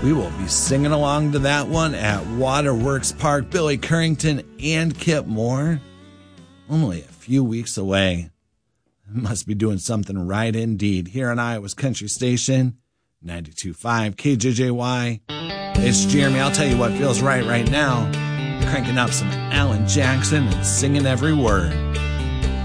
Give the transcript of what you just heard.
We will be singing along to that one at Waterworks Park. Billy Currington and Kip Moore, only a few weeks away. Must be doing something right indeed. Here on Iowa's Country Station, 92.5 KJJY. It's Jeremy. I'll tell you what feels right now. Cranking up some Alan Jackson and singing every word.